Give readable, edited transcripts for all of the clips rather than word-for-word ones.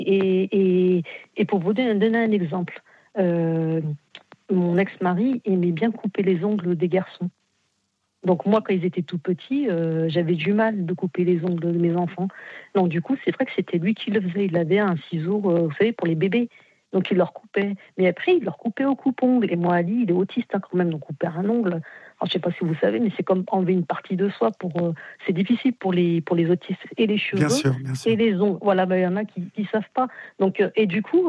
Et pour vous donner un exemple, mon ex-mari aimait bien couper les ongles des garçons. Donc moi, quand ils étaient tout petits, j'avais du mal de couper les ongles de mes enfants. Donc du coup, c'est vrai que c'était lui qui le faisait. Il avait un ciseau, vous savez, pour les bébés. Donc il leur coupait. Mais après, il leur coupait au coupe-ongle. Et moi, Ali, il est autiste quand même. Donc couper un ongle, alors, je ne sais pas si vous savez, mais c'est comme enlever une partie de soi. C'est difficile pour les autistes. Et les cheveux, bien sûr. et les ongles. Voilà, il y en a qui ne savent pas. Donc, et du coup,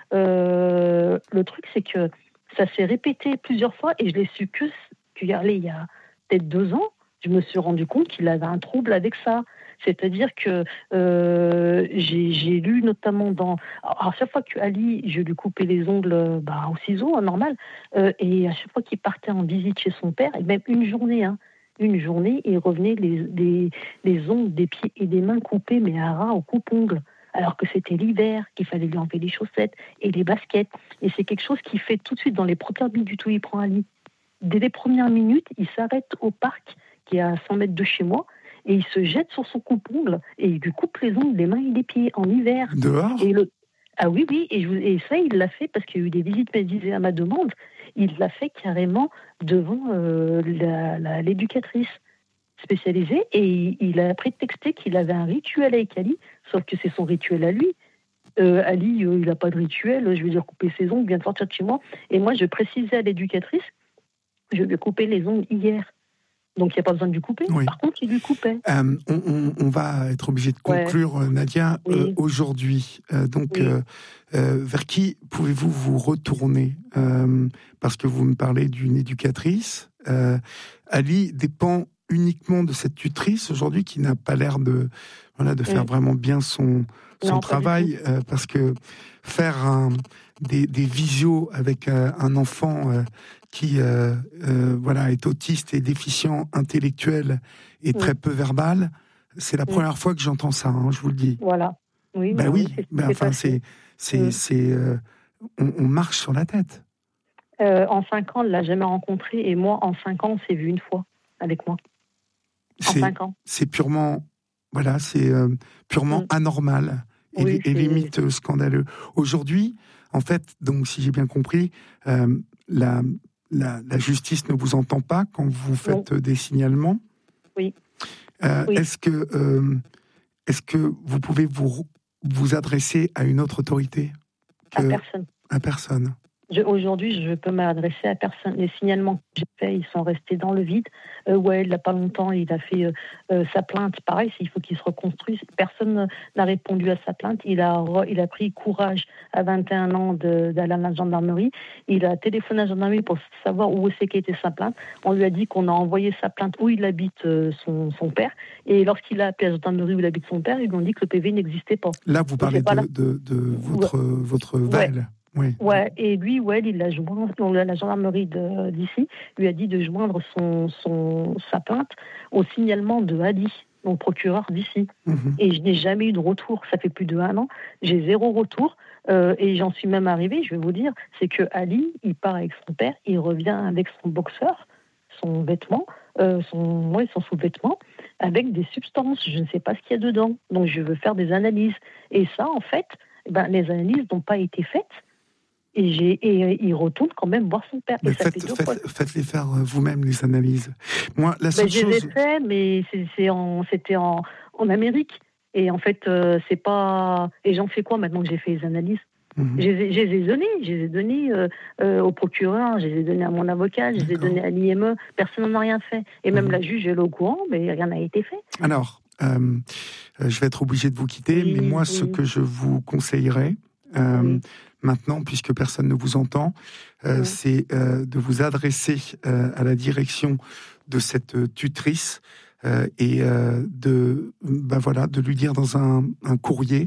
le truc, c'est que ça s'est répété plusieurs fois. Et je l'ai su qu'il y a peut-être 2 ans, je me suis rendu compte qu'il avait un trouble avec ça. C'est-à-dire que j'ai lu notamment alors, à chaque fois qu'Ali, je lui coupais les ongles au ciseau, normal, et à chaque fois qu'il partait en visite chez son père, et même une journée, il revenait les ongles des pieds et des mains coupés, mais à ras au coupe-ongles. Alors que c'était l'hiver, qu'il fallait lui enlever les chaussettes et les baskets. Et c'est quelque chose qu'il fait tout de suite dans les premières minutes où il prend Ali. Dès les premières minutes, il s'arrête au parc qui est à 100 mètres de chez moi et il se jette sur son coupe-ongle et il lui coupe les ongles des mains et des pieds en hiver. Dehors ? Ah oui, et ça, il l'a fait parce qu'il y a eu des visites médicales à ma demande. Il l'a fait carrément devant l'éducatrice spécialisée et il a prétexté qu'il avait un rituel avec Ali, sauf que c'est son rituel à lui. Ali, il n'a pas de rituel, je veux dire couper ses ongles, vient de sortir de chez moi. Et moi, je précisais à l'éducatrice, je lui ai coupé les ongles hier. Donc, il n'y a pas besoin de lui couper. Oui. Par contre, il lui coupait. On va être obligé de conclure, Nadia. Oui. Aujourd'hui, vers qui pouvez-vous vous retourner parce que vous me parlez d'une éducatrice. Ali dépend uniquement de cette tutrice aujourd'hui qui n'a pas l'air de faire vraiment bien son travail, parce que faire des visios avec un enfant qui est autiste et déficient intellectuel et très peu verbal, c'est la première fois que j'entends ça, je vous le dis. Voilà. Oui. On marche sur la tête. En 5 ans, elle ne l'a jamais rencontré, et moi, en 5 ans, on s'est vu une fois avec moi. En 5 ans. C'est purement, purement anormal et limite scandaleux. Aujourd'hui, en fait, donc si j'ai bien compris, la justice ne vous entend pas quand vous faites des signalements. Oui. Est-ce que vous pouvez vous adresser à une autre autorité À personne. À personne. Aujourd'hui, je peux m'adresser à personne. Les signalements que j'ai faits, ils sont restés dans le vide. Il n'y a pas longtemps, il a fait sa plainte. Pareil, il faut qu'il se reconstruise. Personne n'a répondu à sa plainte. Il a pris courage à 21 ans d'aller à la gendarmerie. Il a téléphoné à la gendarmerie pour savoir où c'est qu'était sa plainte. On lui a dit qu'on a envoyé sa plainte où il habite son père. Et lorsqu'il a appelé la gendarmerie où il habite son père, ils lui ont dit que le PV n'existait pas. Là, vous parlez de votre Val. Oui. Ouais, et lui, il l'a joint. La gendarmerie d'ici lui a dit de joindre sa plainte au signalement de Ali, donc procureur d'ici. Et je n'ai jamais eu de retour. Ça fait plus de 1 an. J'ai 0 retour. Et j'en suis même arrivée, je vais vous dire, c'est que Ali, il part avec son père, il revient avec son boxeur, son vêtement, son sous-vêtement, avec des substances. Je ne sais pas ce qu'il y a dedans. Donc je veux faire des analyses. Et ça, en fait, les analyses n'ont pas été faites. Et il retourne quand même voir son père. Faites-les faire vous-même, les analyses. Moi, la seule chose... Je les ai fait, mais c'était en Amérique. Et en fait, c'est pas... Et j'en fais quoi maintenant que j'ai fait les analyses ? Je les ai donnés au procureur, je les ai donnés à mon avocat, je les ai donnés à l'IME. Personne n'en a rien fait. Et même la juge, elle est au courant, mais rien n'a été fait. Alors, je vais être obligé de vous quitter, mais moi, ce que je vous conseillerais... maintenant, puisque personne ne vous entend, c'est de vous adresser à la direction de cette tutrice et de lui dire dans un courrier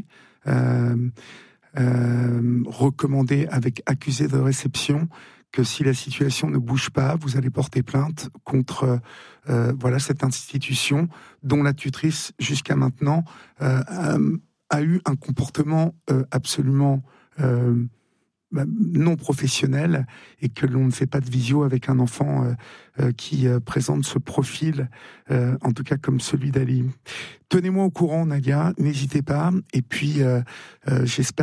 recommandé avec accusé de réception que si la situation ne bouge pas, vous allez porter plainte contre cette institution dont la tutrice, jusqu'à maintenant, a eu un comportement absolument non professionnel et que l'on ne fait pas de visio avec un enfant qui présente ce profil, en tout cas comme celui d'Ali. Tenez-moi au courant, Nadia, n'hésitez pas. Et puis, j'espère